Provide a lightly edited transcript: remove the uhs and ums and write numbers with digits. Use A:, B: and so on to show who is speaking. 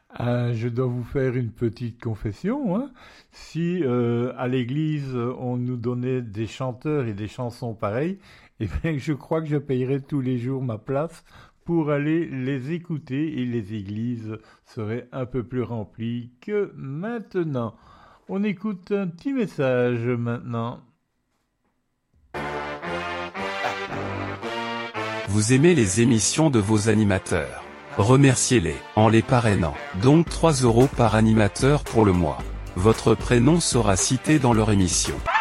A: Ah, je dois vous faire une petite confession, hein. Si à l'église on nous donnait des chanteurs et des chansons pareilles, eh bien je crois que je payerais tous les jours ma place pour aller les écouter et les églises seraient un peu plus remplies que maintenant. On écoute un petit message maintenant.
B: Vous aimez les émissions de vos animateurs. Remerciez-les en les parrainant. Donc 3 € par animateur pour le mois. Votre prénom sera cité dans leur émission.